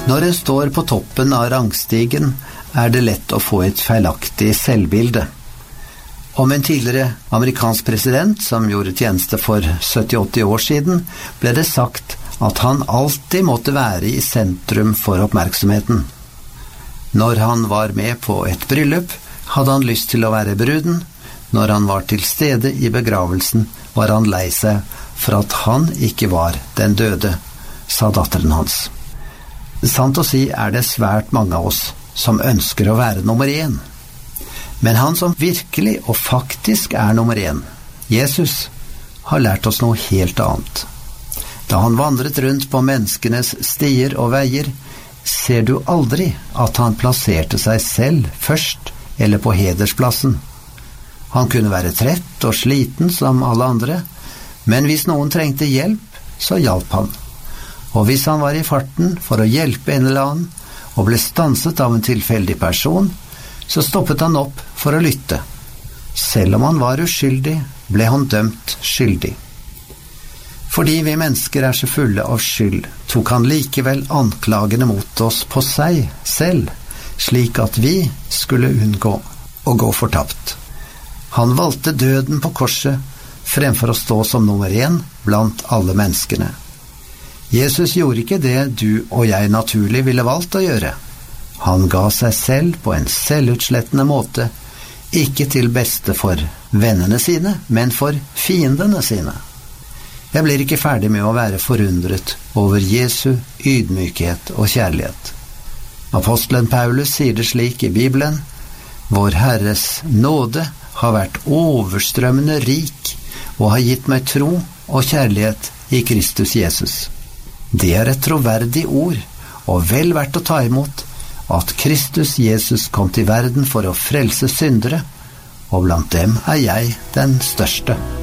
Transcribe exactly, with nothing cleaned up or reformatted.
Når en står på toppen av rangstigen, er det lett å få et feilaktig selvbilde. Om en tidligere amerikansk president som gjorde tjeneste for sytti til åtti år siden, ble det sagt at han alltid måtte være i sentrum for oppmerksomheten. Når han var med på et bryllup, hadde han lyst til å være bruden. Når han var til stede i begravelsen, var han lei seg for at han ikke var den døde, sa datteren hans. Sant å si er det svært mange av oss som ønsker å være nummer én. Men han som virkelig og faktisk er nummer én, Jesus, har lært oss noe helt annet. Da han vandret rundt på menneskenes stier og veier, ser du aldri at han plasserte seg selv først eller på hedersplassen. Han kunne være trett og sliten som alle andre, men hvis noen trengte hjelp, så hjalp han. Og hvis han var i farten for å hjelpe en eller annen, og ble stanset av en tilfeldig person, så stoppet han opp for å lytte. Selv om han var uskyldig, ble han dømt skyldig. Fordi vi mennesker er så fulle av skyld, tok han likevel anklagene mot oss på seg selv, slik at vi skulle unngå å gå fortapt. Han valgte døden på korset, fremfor å stå som nummer én blant alle menneskene. Jesus gjorde ikke det du og jeg naturlig ville valgt å gjøre. Han ga seg selv på en selvutslettende måte, ikke til beste for vennene sine, men for fiendene sine. Jeg blir ikke ferdig med å være forundret over Jesu ydmykhet og kjærlighet. Apostelen Paulus sier det slik i Bibelen: Vår Herres nåde har vært overstrømmende rik og har gitt meg tro og kjærlighet i Kristus Jesus. Det er et troverdig ord, og vel verdt å ta imot, at Kristus Jesus kom til verden for å frelse syndere, og blant dem er jeg den største.